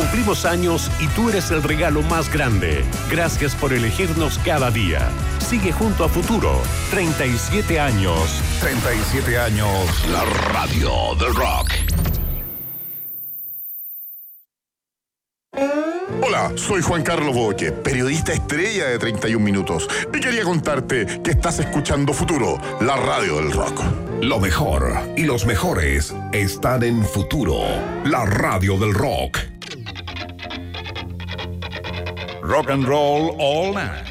Cumplimos años y tú eres el regalo más grande. Gracias por elegirnos cada día. Sigue junto a Futuro. 37 años. 37 años. La radio del rock. Hola, soy Juan Carlos Boque, periodista estrella de 31 Minutos. Y quería contarte que estás escuchando Futuro, la radio del rock. Lo mejor y los mejores están en Futuro, la radio del rock. Rock and roll all night.